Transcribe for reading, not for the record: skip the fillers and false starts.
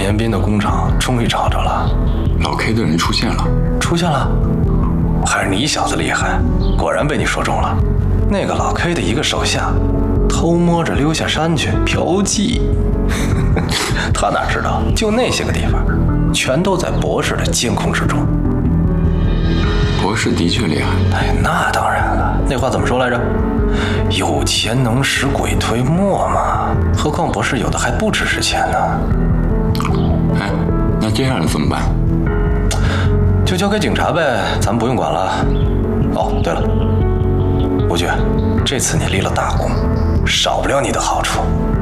延斌的工厂终于找着了， 老 K 的人出现了。 出现了？还是你小子厉害，果然被你说中了。那个老 K 的一个手下，偷摸着溜下山去嫖妓。他哪知道，就那些个地方，全都在博士的监控之中。 博士的确厉害。 哎，那当然了。那话怎么说来着？有钱能使鬼推磨嘛。何况博士有的还不只是钱呢。 哎，那接下来怎么办？ 就交给警察呗，咱们不用管了。哦，对了，吴局，这次你立了大功，少不了你的好处。